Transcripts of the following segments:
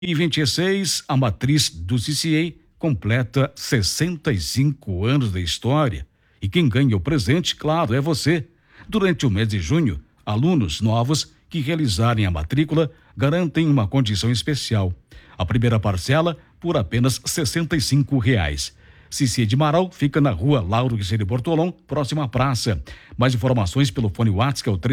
E 26, a matriz do CCA completa 65 anos da história. E quem ganha o presente, claro, é você. Durante o mês de junho, alunos novos que realizarem a matrícula garantem uma condição especial. A primeira parcela por apenas R$ 65. CCA de Marau fica na rua Lauro Guilherme Bortolom, próxima à praça. Mais informações pelo fone WhatsApp, que é o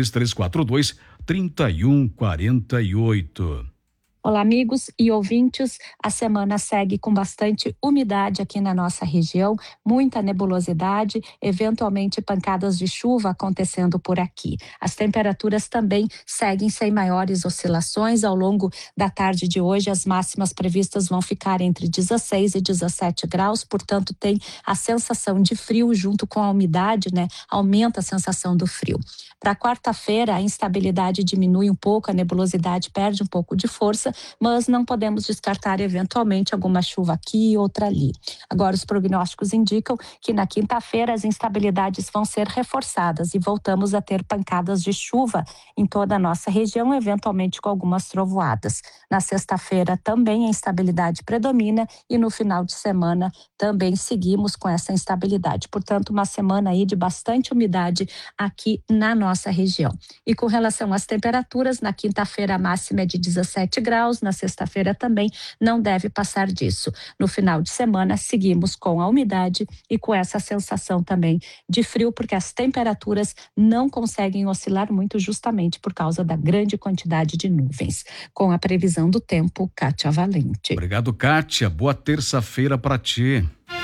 3342-3148. Olá, amigos e ouvintes. A semana segue com bastante umidade aqui na nossa região, muita nebulosidade, eventualmente pancadas de chuva acontecendo por aqui. As temperaturas também seguem sem maiores oscilações. Ao longo da tarde de hoje, as máximas previstas vão ficar entre 16 e 17 graus, portanto, tem a sensação de frio junto com a umidade, né? Aumenta a sensação do frio. Para quarta-feira, a instabilidade diminui um pouco, a nebulosidade perde um pouco de força, mas não podemos descartar eventualmente alguma chuva aqui e outra ali. Agora, os prognósticos indicam que na quinta-feira as instabilidades vão ser reforçadas e voltamos a ter pancadas de chuva em toda a nossa região, eventualmente com algumas trovoadas. Na sexta-feira também a instabilidade predomina e no final de semana também seguimos com essa instabilidade. Portanto, uma semana aí de bastante umidade aqui na nossa região. E com relação às temperaturas, na quinta-feira a máxima é de 17 graus, na sexta-feira também não deve passar disso. No final de semana seguimos com a umidade e com essa sensação também de frio, porque as temperaturas não conseguem oscilar muito justamente por causa da grande quantidade de nuvens. Com a previsão do tempo, Kátia Valente. Obrigado, Kátia. Boa terça-feira para ti.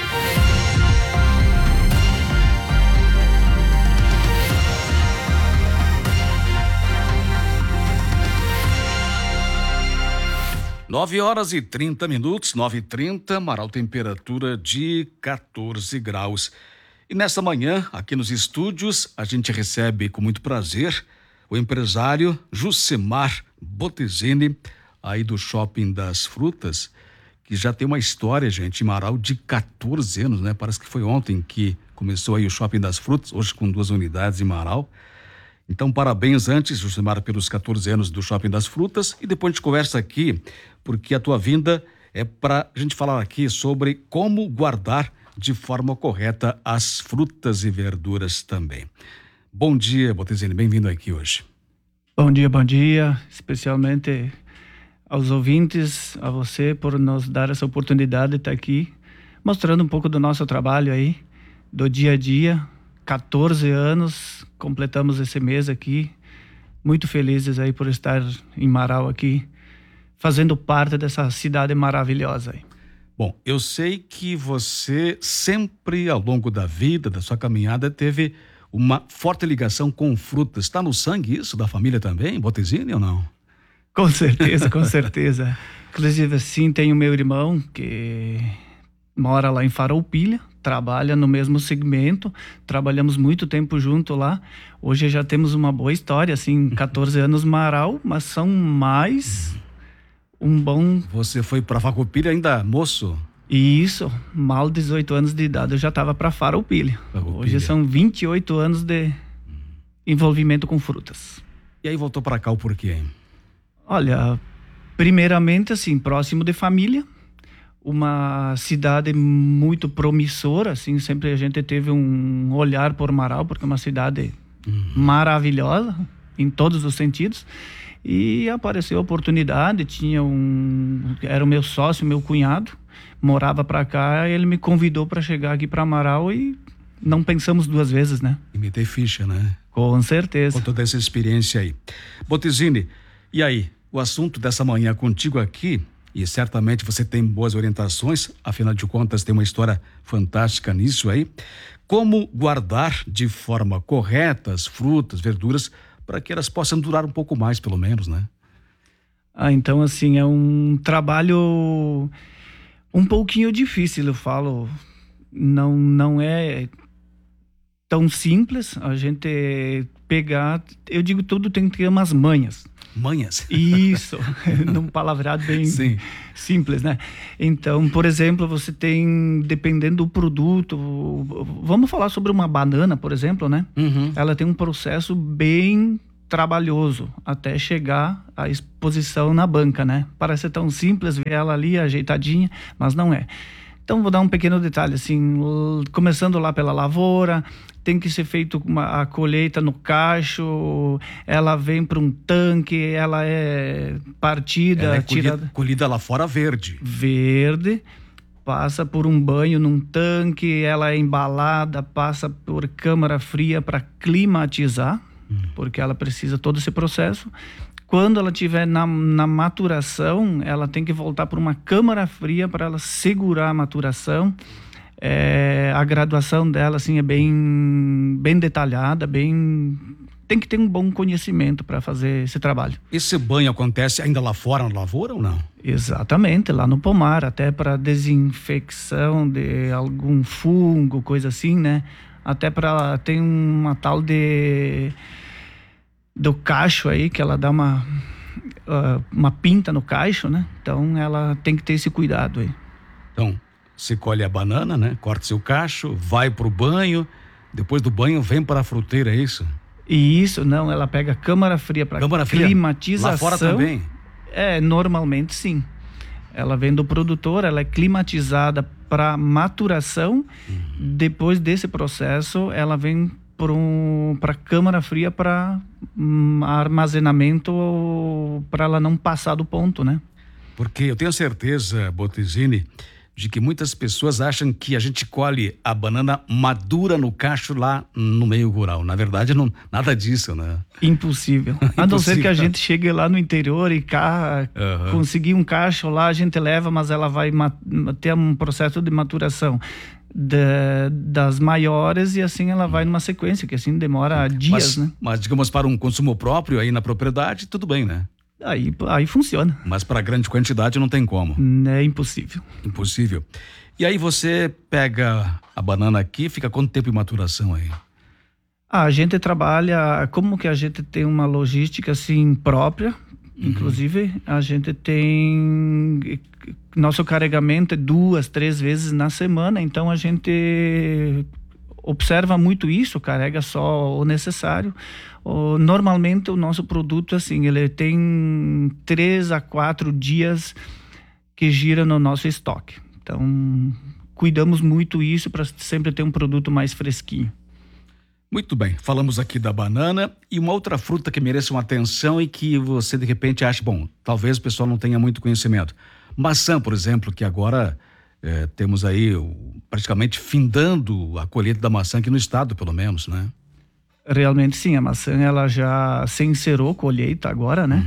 Nove horas e 30 minutos, 9h30, Marau, temperatura de 14 graus. E nessa manhã, aqui nos estúdios, a gente recebe com muito prazer o empresário Jusemar Bottesini, aí do Shopping das Frutas, que já tem uma história, gente, em Marau de 14 anos, né? Parece que foi ontem que começou aí o Shopping das Frutas, hoje com 2 unidades em Marau. Então, parabéns antes, Jusemar, pelos 14 anos do Shopping das Frutas, e depois a gente conversa aqui, porque a tua vinda é para a gente falar aqui sobre como guardar de forma correta as frutas e verduras também. Bom dia, Bottesini, bem-vindo aqui hoje. Bom dia, especialmente aos ouvintes, a você por nos dar essa oportunidade de estar aqui, mostrando um pouco do nosso trabalho aí, do dia a dia. 14 anos, completamos esse mês aqui, muito felizes aí por estar em Marau aqui, fazendo parte dessa cidade maravilhosa aí. Bom, eu sei que você sempre, ao longo da vida, da sua caminhada, teve uma forte ligação com frutas. Está no sangue isso da família também, Bottesini, ou não? Com certeza, com certeza. Inclusive, assim, tem o meu irmão que mora lá em Farroupilha, trabalha no mesmo segmento, trabalhamos muito tempo junto lá. Hoje já temos uma boa história, assim, 14 anos Marau, mas são mais um bom... Você foi para Farroupilha ainda moço? Isso, mal 18 anos de idade eu já estava para Farroupilha. Hoje são 28 anos de envolvimento com frutas. E aí voltou para cá o porquê? Olha, primeiramente assim, próximo de família, uma cidade muito promissora, assim, sempre a gente teve um olhar por Marau, porque é uma cidade maravilhosa, em todos os sentidos, e apareceu a oportunidade, era o meu sócio, meu cunhado, morava para cá, ele me convidou para chegar aqui para Marau e não pensamos 2 vezes, né? E meter ficha, né? Com certeza. Com toda essa experiência aí. Bottesini, e aí, o assunto dessa manhã contigo aqui, e certamente você tem boas orientações, afinal de contas tem uma história fantástica nisso aí. Como guardar de forma correta as frutas, verduras, para que elas possam durar um pouco mais, pelo menos, né? Então assim, é um trabalho um pouquinho difícil, eu falo. Não é tão simples a gente pegar, eu digo, tudo tem que ter umas manhas. Manhas? Isso, num palavreado bem Sim. simples, né? Então, por exemplo, você tem, dependendo do produto, vamos falar sobre uma banana, por exemplo, né? Ela tem um processo bem trabalhoso até chegar à exposição na banca, né? Parece tão simples ver ela ali ajeitadinha, mas não é. Então vou dar um pequeno detalhe, assim, começando lá pela lavoura, tem que ser feito a colheita no cacho, ela vem para um tanque, ela é partida, ela é tirada, colhida lá fora verde, passa por um banho num tanque, ela é embalada, passa por câmara fria para climatizar, porque ela precisa todo esse processo. Quando ela estiver na maturação, ela tem que voltar para uma câmara fria para ela segurar a maturação. A graduação dela assim, é bem detalhada, tem que ter um bom conhecimento para fazer esse trabalho. Esse banho acontece ainda lá fora na lavoura ou não? Exatamente, lá no pomar, até para desinfecção de algum fungo, coisa assim, né? Até para tem uma tal do cacho aí, que ela dá uma pinta no cacho, né? Então ela tem que ter esse cuidado aí. Então, você colhe a banana, né? Corta seu cacho, vai pro banho, depois do banho vem para a fruteira, é isso? E isso, não, ela pega câmara fria para climatização. Lá fora também? Normalmente sim. Ela vem do produtor, ela é climatizada para maturação. Depois desse processo, ela vem para câmara fria para armazenamento, para ela não passar do ponto, né? Porque eu tenho certeza, Bottesini, de que muitas pessoas acham que a gente colhe a banana madura no cacho lá no meio rural. Na verdade, não, nada disso, né? Impossível. A não ser que a gente chegue lá no interior e conseguir um cacho lá, a gente leva, mas ela vai ter um processo de maturação das maiores, e assim ela vai numa sequência, que assim demora dias, né? Mas digamos, para um consumo próprio aí na propriedade, tudo bem, né? Aí funciona. Mas para grande quantidade não tem como. É impossível. Impossível. E aí você pega a banana aqui, fica quanto tempo em maturação aí? A gente trabalha, como que a gente tem uma logística assim própria, inclusive a gente tem, nosso carregamento é 2, 3 vezes na semana, então a gente observa muito isso, carrega só o necessário. Normalmente o nosso produto, assim, ele tem 3 a 4 dias que gira no nosso estoque. Então, cuidamos muito isso para sempre ter um produto mais fresquinho. Muito bem, falamos aqui da banana e uma outra fruta que merece uma atenção e que você de repente acha, bom, talvez o pessoal não tenha muito conhecimento. Maçã, por exemplo, que agora temos aí praticamente findando a colheita da maçã aqui no estado, pelo menos, né? Realmente sim, a maçã ela já se encerrou colheita agora, né?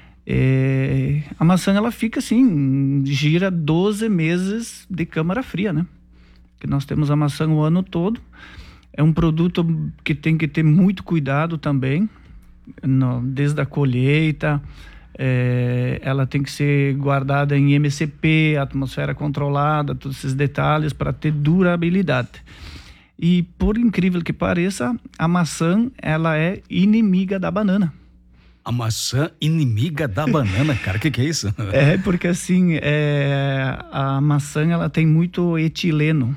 A maçã ela fica assim, gira 12 meses de câmara fria, né? Que nós temos a maçã o ano todo. É um produto que tem que ter muito cuidado também, desde a colheita. Ela tem que ser guardada em MCP, atmosfera controlada, todos esses detalhes para ter durabilidade. E por incrível que pareça, a maçã ela é inimiga da banana. A maçã inimiga da banana, cara, que é isso? Porque assim, a maçã ela tem muito etileno.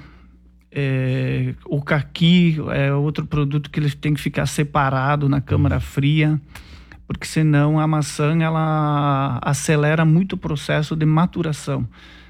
O caqui é outro produto que ele tem que ficar separado na câmara fria, porque senão a maçã ela acelera muito o processo de maturação.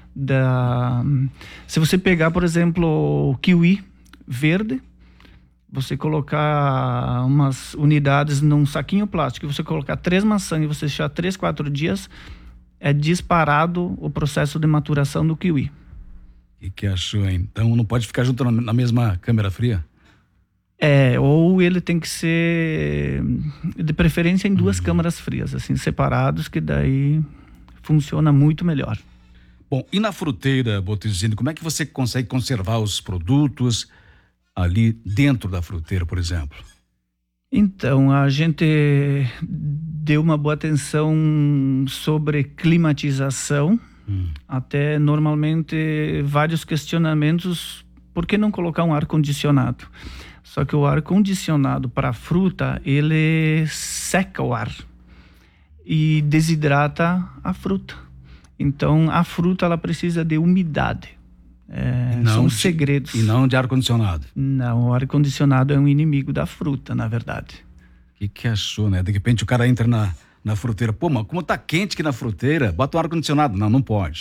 Se você pegar, por exemplo, o kiwi verde, você colocar umas unidades num saquinho plástico, você colocar 3 maçãs e você deixar 3, 4 dias, é disparado o processo de maturação do kiwi. Que achou, hein? Então não pode ficar junto na mesma câmara fria? Ou ele tem que ser de preferência em 2 câmaras frias, assim, separados, que daí funciona muito melhor. Bom, e na fruteira, Bottesini, como é que você consegue conservar os produtos ali dentro da fruteira, por exemplo? Então, a gente deu uma boa atenção sobre climatização, até normalmente vários questionamentos, por que não colocar um ar-condicionado? Só que o ar-condicionado para a fruta, ele seca o ar e desidrata a fruta. Então, a fruta ela precisa de umidade. São segredos. E não de ar-condicionado. Não, o ar-condicionado é um inimigo da fruta, na verdade. que achou, né? De repente o cara entra na fruteira. Pô, mas como tá quente aqui na fruteira, bota um ar-condicionado. Não, não pode.